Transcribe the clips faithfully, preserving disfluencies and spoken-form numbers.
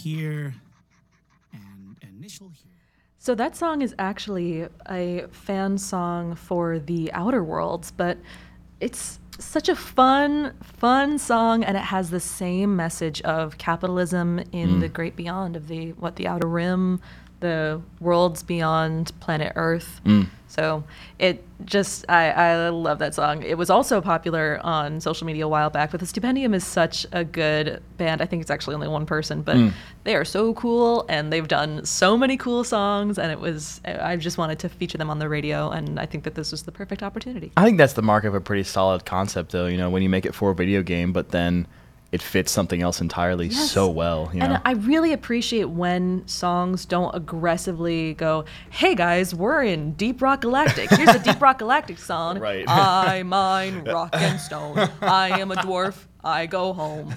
here and initial here. So that song is actually a fan song for The Outer Worlds, but it's such a fun, fun song, and it has the same message of capitalism in Mm. the great beyond of the what the Outer Rim, the worlds beyond planet Earth. Mm. So it just, I, I love that song. It was also popular on social media a while back, but the Stupendium is such a good band. I think it's actually only one person, but Mm. they are so cool, and they've done so many cool songs, and it was, I just wanted to feature them on the radio, and I think that this was the perfect opportunity. I think that's the mark of a pretty solid concept, though. You know, when you make it for a video game, but then it fits something else entirely Yes. so well. You know, And I really appreciate when songs don't aggressively go, hey guys, we're in Deep Rock Galactic. Here's a Deep Rock Galactic song. Right. I mine rock and stone. I am a dwarf. I go home.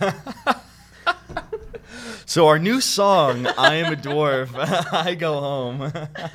So our new song, "I Am a Dwarf, I Go Home,"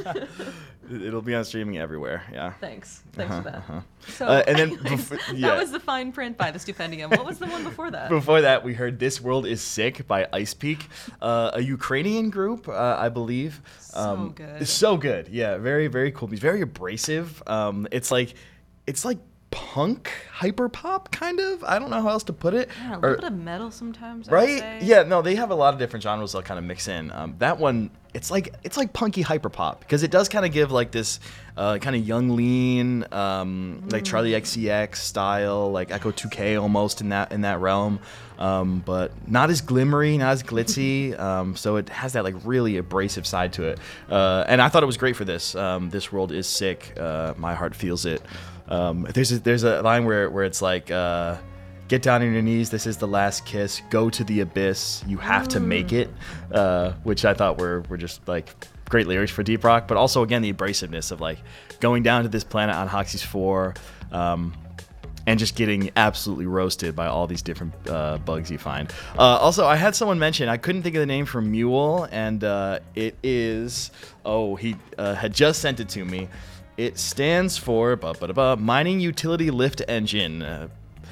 it'll be on streaming everywhere. Yeah. Thanks. Thanks for that. Uh-huh. So, Uh, and then anyways, bef- yeah. that was the fine print by the Stupendium. What was the one before that? Before that, we heard "This World Is Sick" by Ice Peak, uh, a Ukrainian group, uh, I believe. So good. It's so good. Yeah, very, very cool. It's very abrasive. Um, it's like, it's like punk hyper pop kind of. I don't know how else to put it. Yeah, a Or- little bit of metal sometimes. I would right? say. Yeah. No, they have a lot of different genres they'll kind of mix in. Um, that one, it's like it's like punky hyper pop because it does kind of give like this uh, kind of young lean, um, like Charlie X C X style, like Echo two K almost in that in that realm. Um, but not as glimmery, not as glitzy. Um, so it has that like really abrasive side to it. Uh, and I thought it was great for this. Um, this world is sick. Uh, my heart feels it. Um, there's a, there's a line where where it's like. Uh, Get down on your knees. This is the last kiss. Go to the abyss. You have to make it, uh, which I thought were were just like great lyrics for Deep Rock, but also again the abrasiveness of like going down to this planet on Hoxie's four, um, and just getting absolutely roasted by all these different uh, bugs you find. Uh, also, I had someone mention I couldn't think of the name for Mule, and uh, it is oh he uh, had just sent it to me. It stands for ba, ba, da, ba, Mining Utility Lift Engine. Uh,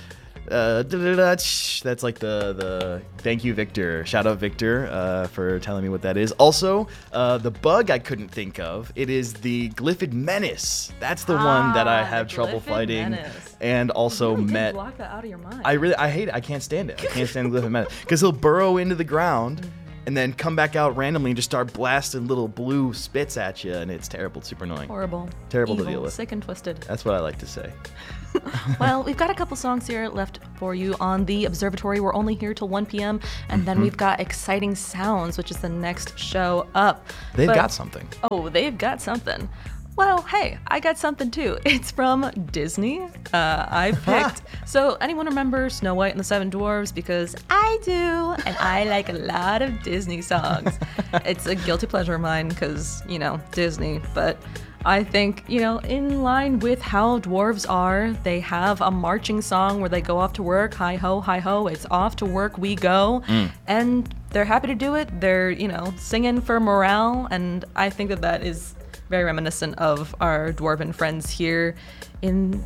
Uh, that's like the the thank you Victor, shout out Victor uh, for telling me what that is. Also, uh, the bug I couldn't think of, it is the Glyphid Menace. That's the one that I Ah, have the trouble Glyphid fighting, Menace. and also You really did met. block that out of your mind. I really I hate it. I can't stand it. I can't stand the Glyphid Menace because he'll burrow into the ground. And then come back out randomly and just start blasting little blue spits at you, and it's terrible. It's super annoying. Horrible. Terrible to Evil, deal with. Sick and twisted. That's what I like to say. Well, we've got a couple songs here left for you on the Observatory. We're only here till one p.m. And then we've got Exciting Sounds, which is the next show up. They've But- got something. Oh, they've got something. Well, hey, I got something too. It's from Disney. Uh, I picked. So, anyone remember Snow White and the Seven Dwarfs? Because I do, and I like a lot of Disney songs. It's a guilty pleasure of mine because, you know, Disney. But I think, you know, in line with how dwarves are, they have a marching song where they go off to work. Hi ho, hi ho, it's off to work we go. Mm. And they're happy to do it. They're, you know, singing for morale. And I think that that is very reminiscent of our dwarven friends here in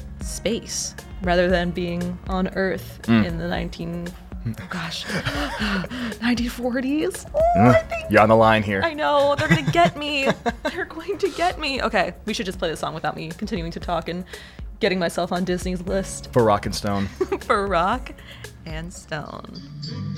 space rather than being on Earth Mm. in the nineteen oh gosh nineteen forties. Oh, Mm, I think You're on the line here. I know they're gonna get me. They're going to get me. Okay, we should just play the song without me continuing to talk and getting myself on Disney's list For Rock and Stone. for Rock and Stone.